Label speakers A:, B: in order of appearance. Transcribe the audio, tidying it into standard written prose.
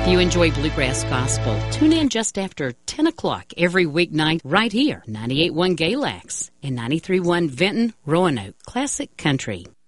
A: If you enjoy Bluegrass Gospel, tune in just after 10 o'clock every weeknight right here, 98.1 Galax and 93.1 Vinton, Roanoke Classic Country.